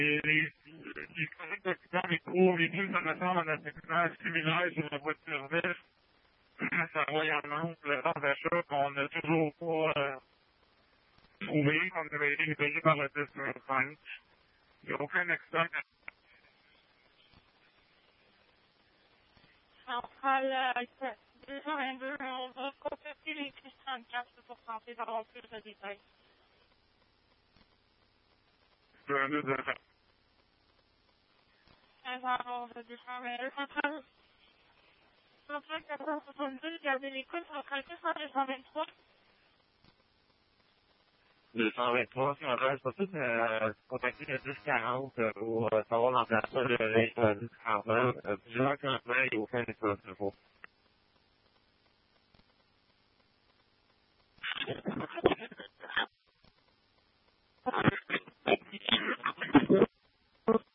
les collègues d'occupants, les cours, les mises en attente en assistance similaire sur la voie de service, ça va y en oncle dans d'achat qu'on n'a toujours pas trouvé, qu'on avait été payé par le 10-5. Il n'y a aucun expert. Centrale 222, on va contacter les plus 34 pour tenter d'avoir plus de détails. C'est un autre affaire. Alors, je descends vers le central. Centrale 462, gardez l'écoute, centrale 223. 223, si on reste pas tout, contacter le 1040 pour savoir l'emplacement de l'incendie de Carmel. Plusieurs campements, il n'y a aucun état de